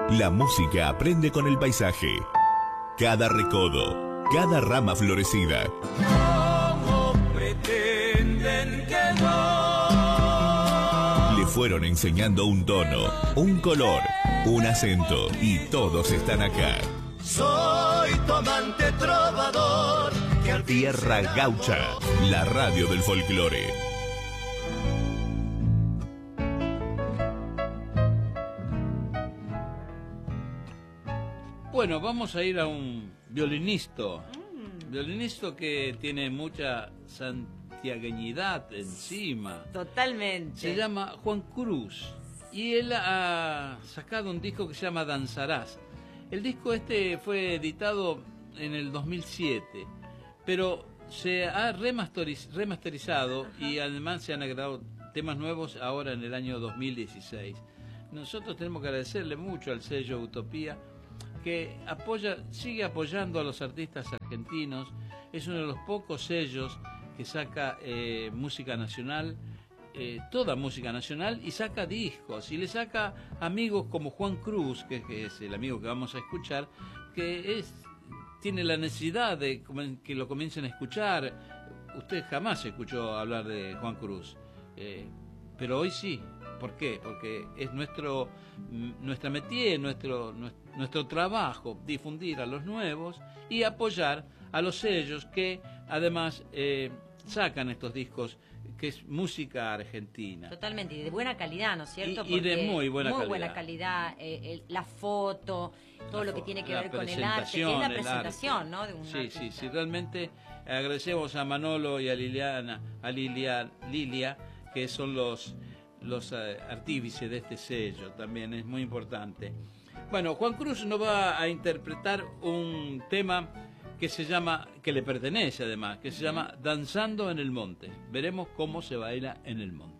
La música aprende con el paisaje. Cada recodo, cada rama florecida. ¿Cómo pretenden que no? Le fueron enseñando un tono, un color, un acento, y todos están acá. Soy tu amante trovador. Que al fin Tierra se Gaucha, la radio del folclore. Bueno, vamos a ir a un violinista que tiene mucha santiagueñidad encima. Totalmente. Se llama Juan Cruz y él ha sacado un disco que se llama Danzarás. El disco este fue editado en el 2007, pero se ha remasterizado. Ajá. Y además se han agregado temas nuevos ahora en el año 2016. Nosotros tenemos que agradecerle mucho al sello Utopía, que sigue apoyando a los artistas argentinos. Es uno de los pocos sellos que saca música nacional, toda música nacional, y saca discos, y le saca amigos como Juan Cruz, que es el amigo que vamos a escuchar, que tiene la necesidad de que lo comiencen a escuchar. Usted jamás escuchó hablar de Juan Cruz, pero hoy sí. ¿Por qué? Porque es nuestra métier, nuestro trabajo, difundir a los nuevos y apoyar a los sellos que además sacan estos discos, que es música argentina. Totalmente, y de buena calidad, ¿no es cierto? Y de muy buena calidad. La foto, todo lo que tiene que ver con el arte, que es la presentación, ¿no? De un artista. Sí, realmente agradecemos a Manolo y a Lilia, que son los artífices de este sello. También es muy importante. Bueno, Juan Cruz nos va a interpretar un tema que le pertenece además, que se llama Danzando en el Monte. Veremos cómo se baila en el monte.